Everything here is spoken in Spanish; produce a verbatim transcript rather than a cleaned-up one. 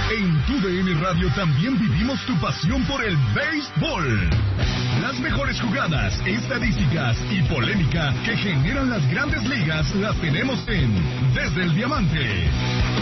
En Tu D N Radio también vivimos tu pasión por el béisbol. Las mejores jugadas, estadísticas y polémica que generan las grandes ligas las tenemos en Desde el Diamante.